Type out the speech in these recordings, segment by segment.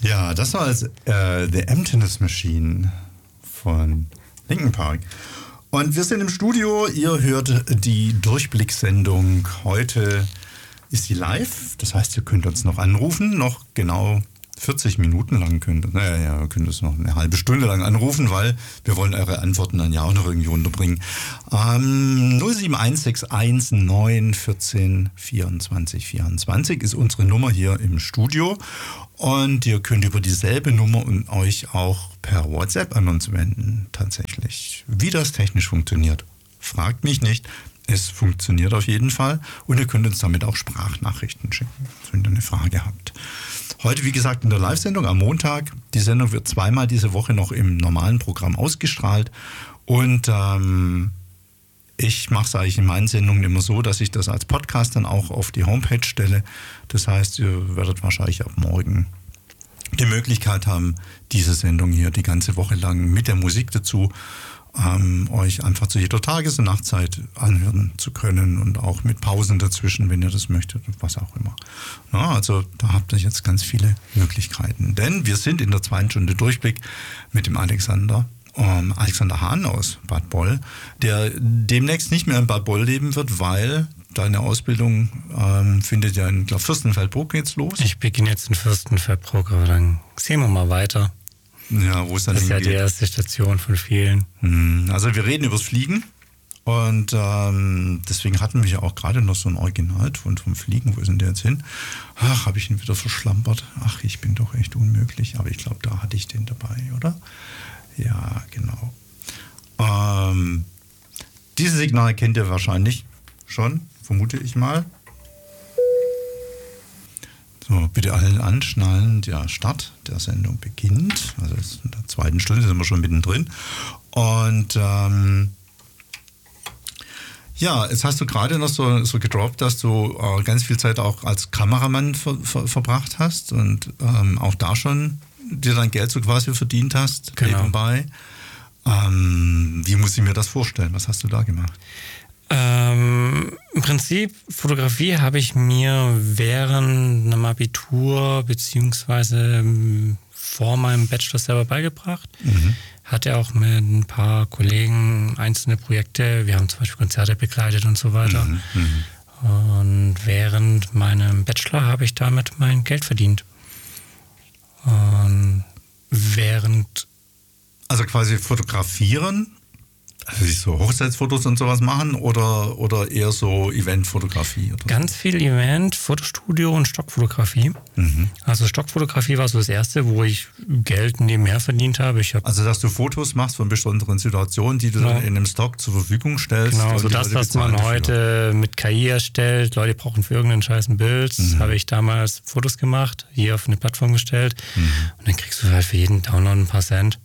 Ja, das war The Emptiness Machine von Linkin Park. Und wir sind im Studio, ihr hört die Durchblicksendung. Heute ist sie live, das heißt, ihr könnt uns noch anrufen, noch genau 40 Minuten lang könnt ihr es noch eine halbe Stunde lang anrufen, weil wir wollen eure Antworten dann ja auch noch irgendwie unterbringen. 07161 914 24 24 ist unsere Nummer hier im Studio und ihr könnt über dieselbe Nummer und euch auch per WhatsApp an uns wenden, tatsächlich. Wie das technisch funktioniert, fragt mich nicht. Es funktioniert auf jeden Fall und ihr könnt uns damit auch Sprachnachrichten schicken, wenn ihr eine Frage habt. Heute, wie gesagt, in der Live-Sendung am Montag. Die Sendung wird zweimal diese Woche noch im normalen Programm ausgestrahlt. Und ich mache es eigentlich in meinen Sendungen immer so, dass ich das als Podcast dann auch auf die Homepage stelle. Das heißt, ihr werdet wahrscheinlich ab morgen die Möglichkeit haben, diese Sendung hier die ganze Woche lang mit der Musik dazu euch einfach zu jeder Tages- und Nachtzeit anhören zu können und auch mit Pausen dazwischen, wenn ihr das möchtet und was auch immer. Ja, also da habt ihr jetzt ganz viele Möglichkeiten. Denn wir sind in der 2. Stunde Durchblick mit dem Alexander Hahn aus Bad Boll, der demnächst nicht mehr in Bad Boll leben wird, weil deine Ausbildung findet ja in Fürstenfeldbruck jetzt los. Ich beginne jetzt in Fürstenfeldbruck, aber dann sehen wir mal weiter. Ja, wo es dann das ist hingeht. Ja die erste Station von vielen. Also wir reden übers Fliegen und deswegen hatten wir ja auch gerade noch so ein Originalton vom Fliegen. Wo ist denn der jetzt hin? Ach, habe ich ihn wieder verschlampert. Ach, ich bin doch echt unmöglich. Aber ich glaube, da hatte ich den dabei, oder? Ja, genau. Dieses Signal kennt ihr wahrscheinlich schon, vermute ich mal. So, bitte allen anschnallen, der Start der Sendung beginnt. Also in der 2. Stunde sind wir schon mittendrin. Und jetzt hast du gerade noch so gedroppt, dass du ganz viel Zeit auch als Kameramann verbracht hast und auch da schon dir dein Geld so quasi verdient hast, genau. Nebenbei. Wie muss ich mir das vorstellen? Was hast du da gemacht? Im Prinzip, Fotografie habe ich mir während einem Abitur beziehungsweise vor meinem Bachelor selber beigebracht. Hatte auch mit ein paar Kollegen einzelne Projekte. Wir haben zum Beispiel Konzerte begleitet und so weiter. Und während meinem Bachelor habe ich damit mein Geld verdient. Und also quasi fotografieren? Also so Hochzeitsfotos und sowas machen oder eher so Eventfotografie? Oder ganz viel Event, Fotostudio und Stockfotografie. Also Stockfotografie war so das Erste, wo ich Geld nebenher verdient habe. Also dass du Fotos machst von besonderen Situationen, die du dann in einem Stock zur Verfügung stellst. Genau, also das, was man heute mit KI erstellt. Leute brauchen für irgendeinen Scheiß ein Bild. Habe ich damals Fotos gemacht, hier auf eine Plattform gestellt. Und dann kriegst du halt für jeden Download ein paar Cent.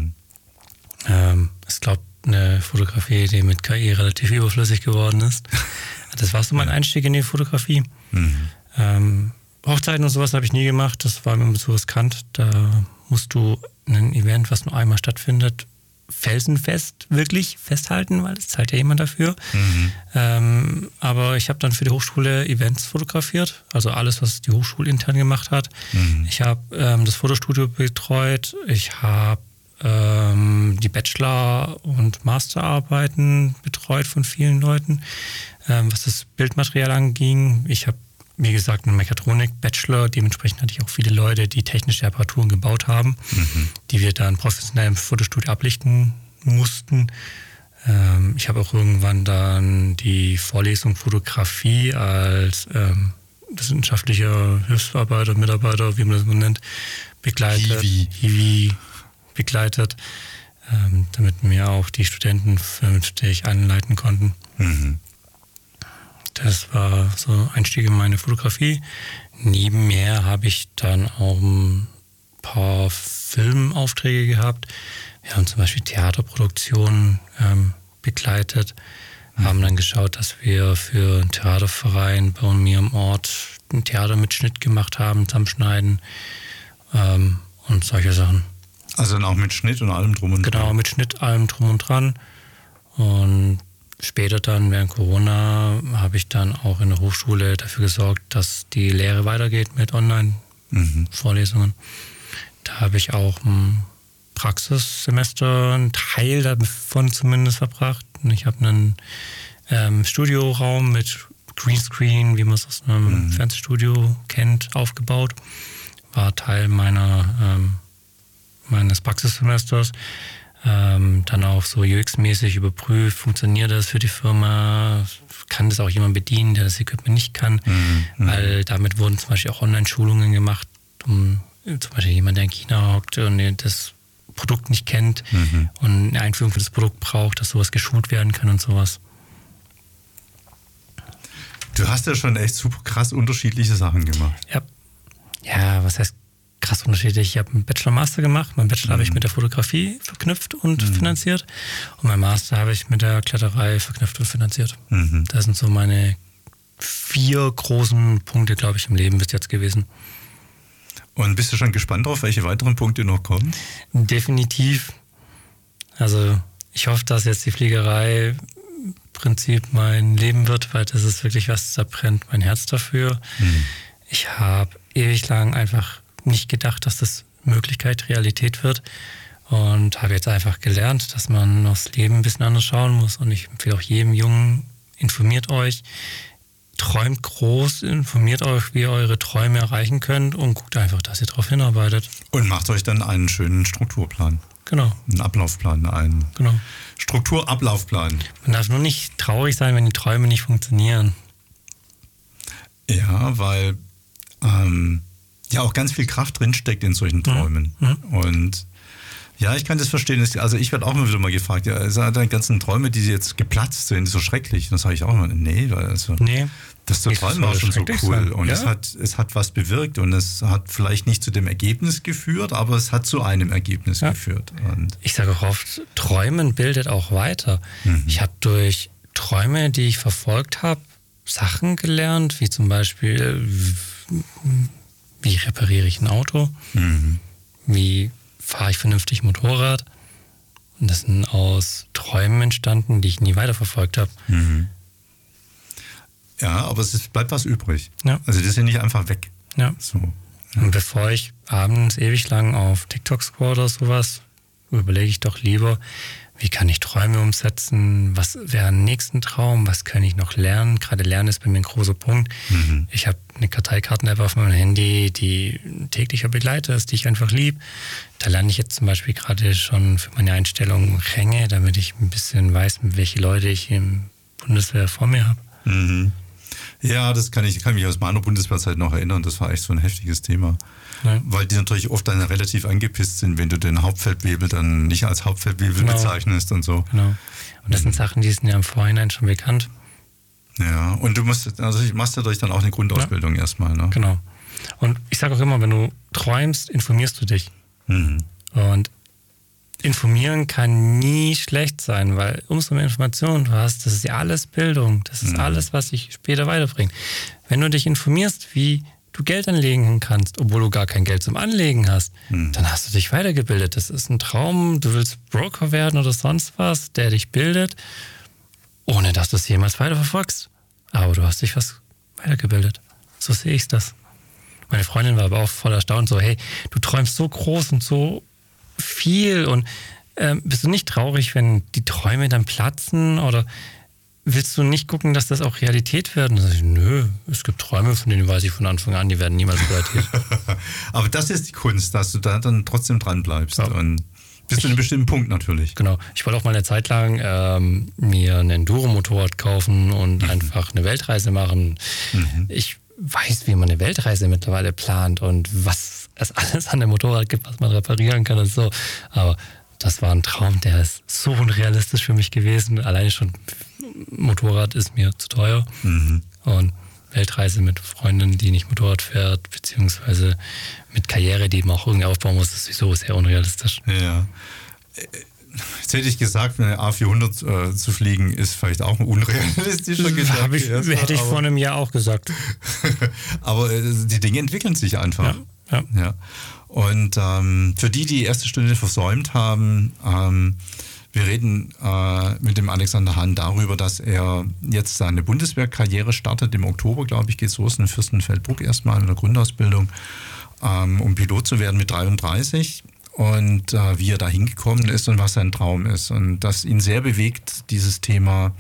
Ich glaube, eine Fotografie, die mit KI relativ überflüssig geworden ist. Das war so mein Einstieg in die Fotografie. Hochzeiten und sowas habe ich nie gemacht. Das war mir so riskant. Da musst du ein Event, was nur einmal stattfindet, felsenfest wirklich festhalten, weil es zahlt ja jemand dafür. Aber ich habe dann für die Hochschule Events fotografiert. Also alles, was die Hochschule intern gemacht hat. Ich habe das Fotostudio betreut. Ich habe die Bachelor- und Masterarbeiten betreut von vielen Leuten, was das Bildmaterial anging. Ich habe, wie gesagt, einen Mechatronik-Bachelor, dementsprechend hatte ich auch viele Leute, die technische Apparaturen gebaut haben, die wir dann professionell im Fotostudio ablichten mussten. Ich habe auch irgendwann dann die Vorlesung Fotografie als wissenschaftlicher Hilfsarbeiter, Mitarbeiter, wie man das nennt, begleitet. Hiwi begleitet, damit mir auch die Studenten vernünftig anleiten konnten. Das war so Einstieg in meine Fotografie. Nebenher habe ich dann auch ein paar Filmaufträge gehabt. Wir haben zum Beispiel Theaterproduktionen begleitet, haben dann geschaut, dass wir für einen Theaterverein bei mir am Ort ein Theatermitschnitt gemacht haben, Zusammenschneiden und solche Sachen. Also dann auch mit Schnitt und allem drum und dran? Genau, mit Schnitt, allem drum und dran. Und später dann, während Corona, habe ich dann auch in der Hochschule dafür gesorgt, dass die Lehre weitergeht mit Online-Vorlesungen. Da habe ich auch ein Praxissemester, einen Teil davon zumindest verbracht. Ich habe einen Studioraum mit Greenscreen, wie man es aus einem Fernsehstudio kennt, aufgebaut. War Teil meines Praxissemesters. Dann auch so UX-mäßig überprüft, funktioniert das für die Firma, kann das auch jemand bedienen, der das Equipment nicht kann, weil damit wurden zum Beispiel auch Online-Schulungen gemacht, um zum Beispiel jemand, der in China hockt und das Produkt nicht kennt und eine Einführung für das Produkt braucht, dass sowas geschult werden kann und sowas. Du hast ja schon echt super krass unterschiedliche Sachen gemacht. Ja, was heißt krass unterschiedlich? Ich habe einen Bachelor-Master gemacht. Mein Bachelor habe ich mit der Fotografie verknüpft und finanziert. Und mein Master habe ich mit der Kletterei verknüpft und finanziert. Das sind so meine 4 großen Punkte, glaube ich, im Leben bis jetzt gewesen. Und bist du schon gespannt drauf, welche weiteren Punkte noch kommen? Definitiv. Also ich hoffe, dass jetzt die Fliegerei Prinzip mein Leben wird, weil das ist wirklich was, da brennt mein Herz dafür. Ich habe ewig lang einfach nicht gedacht, dass das Möglichkeit, Realität wird und habe jetzt einfach gelernt, dass man aufs Leben ein bisschen anders schauen muss und ich empfehle auch jedem Jungen, informiert euch, träumt groß, informiert euch, wie ihr eure Träume erreichen könnt und guckt einfach, dass ihr darauf hinarbeitet. Und macht euch dann einen schönen Strukturplan. Genau. Einen Ablaufplan, einen Strukturablaufplan. Man darf nur nicht traurig sein, wenn die Träume nicht funktionieren. Ja, weil ja auch ganz viel Kraft drinsteckt in solchen Träumen. Und ja, ich kann das verstehen. Also ich werde auch immer wieder mal gefragt, ja, sind deine ganzen Träume, die jetzt geplatzt sind, so schrecklich? Dann sage ich auch immer, nee, weil das zu träumen war schon so cool. Und es hat was bewirkt und es hat vielleicht nicht zu dem Ergebnis geführt, aber es hat zu einem Ergebnis geführt. Und ich sage auch oft, Träumen bildet auch weiter. Ich habe durch Träume, die ich verfolgt habe, Sachen gelernt, wie zum Beispiel, wie repariere ich ein Auto, wie fahre ich vernünftig Motorrad. Und das sind aus Träumen entstanden, die ich nie weiterverfolgt habe. Ja, aber bleibt was übrig. Ja. Also das ist ja nicht einfach weg. Ja. So. Und bevor ich abends ewig lang auf TikTok scroll oder sowas, überlege ich doch lieber, wie kann ich Träume umsetzen, was wäre ein nächsten Traum, was kann ich noch lernen. Gerade Lernen ist bei mir ein großer Punkt. Ich habe eine Karteikarten-App auf meinem Handy, die ein täglicher Begleiter ist, die ich einfach liebe. Da lerne ich jetzt zum Beispiel gerade schon für meine Einstellung Ränge, damit ich ein bisschen weiß, welche Leute ich im Bundeswehr vor mir habe. Ja, das kann mich aus meiner Bundeswehrzeit noch erinnern. Das war echt so ein heftiges Thema. Ja. Weil die natürlich oft dann relativ angepisst sind, wenn du den Hauptfeldwebel dann nicht als Hauptfeldwebel bezeichnest und so. Genau. Und das sind Sachen, die sind ja im Vorhinein schon bekannt. Ja, und du machst dadurch dann auch eine Grundausbildung erstmal, ne? Genau. Und ich sage auch immer, wenn du träumst, informierst du dich. Und informieren kann nie schlecht sein, weil umso mehr Informationen du hast, das ist ja alles Bildung, das ist alles, was dich später weiterbringt. Wenn du dich informierst, wie du Geld anlegen kannst, obwohl du gar kein Geld zum Anlegen hast, dann hast du dich weitergebildet. Das ist ein Traum, du willst Broker werden oder sonst was, der dich bildet, ohne dass du es jemals weiterverfolgst. Aber du hast dich was weitergebildet. So sehe ich das. Meine Freundin war aber auch voll erstaunt, so, hey, du träumst so groß und so viel und bist du nicht traurig, wenn die Träume dann platzen oder willst du nicht gucken, dass das auch Realität wird? Und dann sag ich, nö, es gibt Träume, von denen weiß ich von Anfang an, die werden niemals Realität. Aber das ist die Kunst, dass du da dann trotzdem dran bleibst und bis zu einem bestimmten Punkt natürlich. Genau. Ich wollte auch mal eine Zeit lang mir ein Enduro-Motorrad kaufen und einfach eine Weltreise machen. Ich weiß, wie man eine Weltreise mittlerweile plant und was es alles an dem Motorrad gibt, was man reparieren kann und so. Aber das war ein Traum, der ist so unrealistisch für mich gewesen. Alleine schon Motorrad ist mir zu teuer. Und Weltreise mit Freundin, die nicht Motorrad fährt, beziehungsweise mit Karriere, die man auch irgendwie aufbauen muss, ist sowieso sehr unrealistisch. Ja. Jetzt hätte ich gesagt, eine A400 zu fliegen, ist vielleicht auch ein unrealistischer Gedanke. Hätte ich vor einem Jahr auch gesagt. Aber die Dinge entwickeln sich einfach. Ja. Und für die erste Stunde versäumt haben, wir reden mit dem Alexander Hahn darüber, dass er jetzt seine Bundeswehrkarriere startet. Im Oktober, glaube ich, geht es los in Fürstenfeldbruck erstmal in der Grundausbildung. um Pilot zu werden mit 33 und wie er da hingekommen ist und was sein Traum ist. Und das ihn sehr bewegt, dieses Thema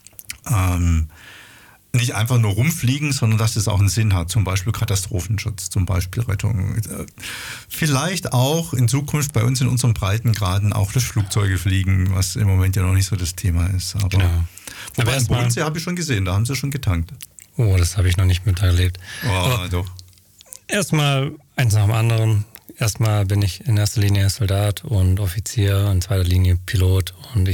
nicht einfach nur rumfliegen, sondern dass es auch einen Sinn hat. Zum Beispiel Katastrophenschutz, zum Beispiel Rettung. Vielleicht auch in Zukunft bei uns in unseren Breitengraden auch das Flugzeuge fliegen, was im Moment ja noch nicht so das Thema ist. Aber, Genau. wobei im Bodensee habe ich schon gesehen, da haben sie schon getankt. Oh, das habe ich noch nicht miterlebt. Oh, doch. Erstmal eins nach dem anderen. Erstmal bin ich in erster Linie Soldat und Offizier, in zweiter Linie Pilot und